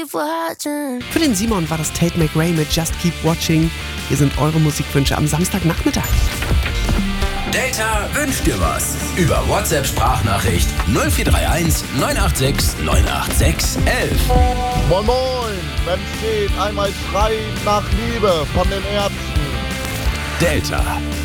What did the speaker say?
keep watching. Für den Simon war das Tate McRae mit Just Keep Watching. Hier sind eure Musikwünsche am Samstagnachmittag. Delta wünscht dir was. Über WhatsApp-Sprachnachricht 0431 986 986 11. Moin Moin, wenn's geht, einmal schreien nach Liebe von den Ärzten. Delta.